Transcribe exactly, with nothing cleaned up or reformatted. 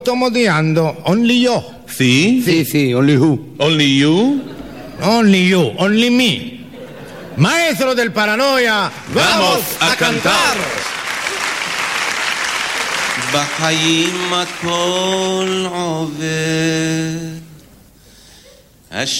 modiando. Only yo. ¿Sí? Sí, sí, only who. ¿Only you? Only you. Only me. Maestro del paranoia, vamos a cantar. בחיים הכל עובר